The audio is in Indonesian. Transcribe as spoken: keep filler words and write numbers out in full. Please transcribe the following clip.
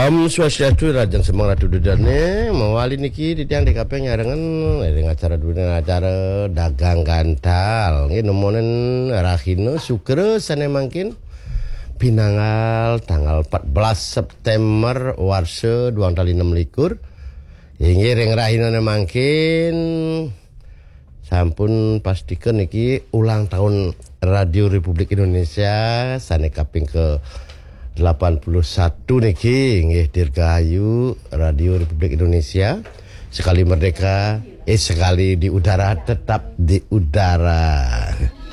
Om Swastiastu Rajang Semangat Dudane mawali niki di tiang D K P nyarengan dengan acara dunia acara dagang gantal nggih nemonen rahino sukre sane mangkin pinanggal tanggal empat belas September warse dua kali enam likur inggih ring rahino mangkin sampun pastikan niki ulang tahun Radio Republik Indonesia sane kaping ke delapan puluh satu niki nggih Dirgahayu Radio Republik Indonesia sekali merdeka eh sekali di udara tetap di udara.